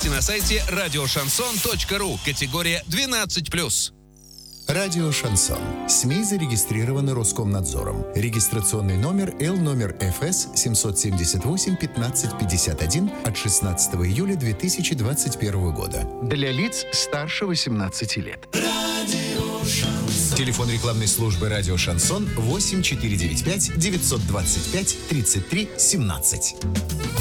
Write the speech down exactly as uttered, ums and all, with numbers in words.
на сайте радио шансон точка ру. Категория двенадцать плюс. Радио «Шансон». СМИ зарегистрированы Роскомнадзором. Регистрационный номер Л номер Ф С семь семь восемь пятнадцать пятьдесят один от шестнадцатого июля две тысячи двадцать первого года. Для лиц старше восемнадцати лет. Телефон рекламной службы «Радио Шансон» восемь четыре девять пять девятьсот двадцать пять тридцать три семнадцать.